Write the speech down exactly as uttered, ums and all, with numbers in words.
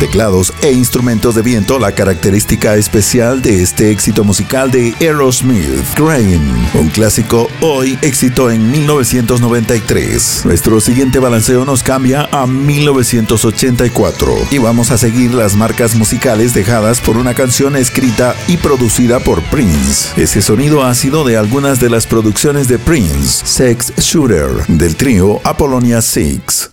teclados e instrumentos de viento, la característica especial de este éxito musical de Aerosmith, Crane, un clásico hoy éxito en mil novecientos noventa y tres. Nuestro siguiente balanceo nos cambia a mil novecientos ochenta y cuatro y vamos a seguir las marcas musicales dejadas por una canción escrita y producida por Prince. Ese sonido ácido de algunas de las producciones de Prince, Sex Shooter, del trío Apollonia Six.